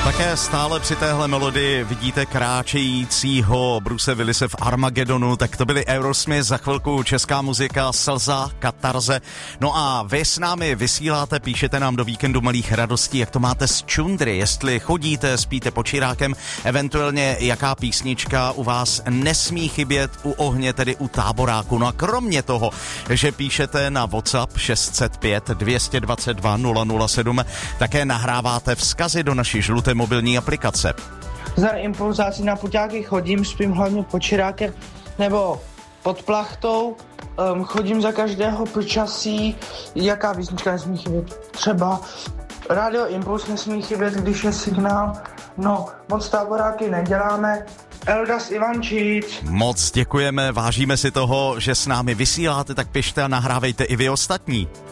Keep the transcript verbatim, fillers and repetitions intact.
Také stále při téhle melodii vidíte kráčejícího Bruce Willise v Armagedonu, tak to byli Aerosmith, za chvilku česká muzika, Slza, Katarze. No a vy s námi vysíláte, píšete nám do víkendu malých radostí, jak to máte z čundry, jestli chodíte, spíte pod čirákem, eventuálně jaká písnička u vás nesmí chybět u ohně, tedy u táboráku. No a kromě toho, že píšete na WhatsApp šest set pět dvě dva dva nula nula sedm, také nahráváte vzkazy do naší žluté mobilní aplikace. Za impulzáci na puťáky chodím, spím hlavně pod čirákem nebo pod plachtou, um, chodím za každého počasí, jaká písnička nesmí chybět. Třeba Radio Impuls nesmí chybět, když je signál, no moc táboráky neděláme. Eldas Ivančič. Moc děkujeme, vážíme si toho, že s námi vysíláte, tak pište a nahrávejte i vy ostatní.